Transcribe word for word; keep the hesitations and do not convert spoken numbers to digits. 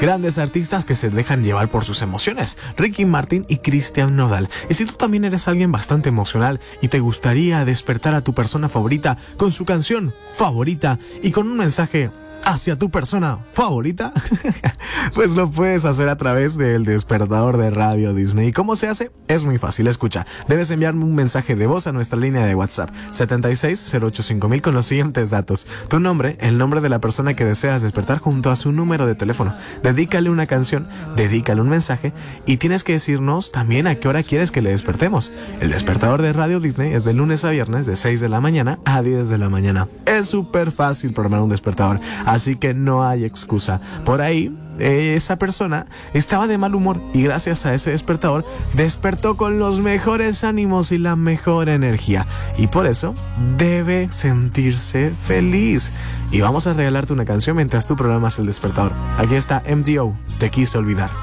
Grandes artistas que se dejan llevar por sus emociones, Ricky Martin y Christian Nodal. Y si tú también eres alguien bastante emocional y te gustaría despertar a tu persona favorita con su canción favorita y con un mensaje hacia tu persona favorita, pues lo puedes hacer a través del despertador de Radio Disney. ¿Y cómo se hace? Es muy fácil, escucha. Debes enviarme un mensaje de voz a nuestra línea de WhatsApp setenta y seis cero ochenta y cinco mil con los siguientes datos: tu nombre, el nombre de la persona que deseas despertar junto a su número de teléfono. Dedícale una canción, dedícale un mensaje y tienes que decirnos también a qué hora quieres que le despertemos. El despertador de Radio Disney es de lunes a viernes de seis de la mañana a diez de la mañana. Es súper fácil programar un despertador, así que no hay excusa. Por ahí, eh, esa persona estaba de mal humor y gracias a ese despertador despertó con los mejores ánimos y la mejor energía. Y por eso debe sentirse feliz. Y vamos a regalarte una canción mientras tú programas el despertador. Aquí está M D O, Te Quise Olvidar.